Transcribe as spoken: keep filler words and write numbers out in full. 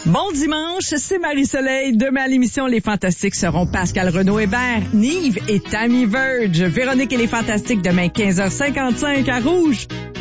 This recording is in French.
Bon dimanche, c'est Marie-Soleil. Demain à l'émission, les Fantastiques seront Pascal Renaud-Hébert, Nive et Tammy Verge. Véronique et les Fantastiques demain quinze heures cinquante-cinq à Rouge.